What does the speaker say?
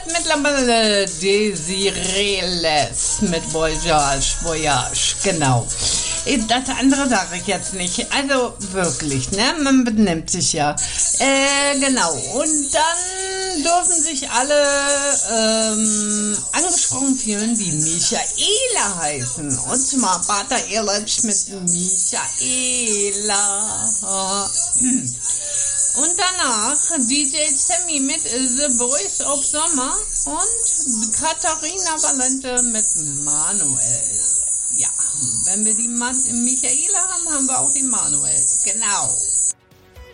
mittlerweile Desireles mit Voyage, genau. Das andere sage ich jetzt nicht. Also wirklich, ne? Man benimmt sich ja. Genau. Und dann dürfen sich alle angesprochen fühlen, die Michaela heißen. Und zwar Bata Ehrlich mit Michaela. Und danach DJ Sammy mit The Voice of Summer und Katharina Valente mit Manuel. Ja, wenn wir die Michaela haben, haben wir auch die Manuel. Genau.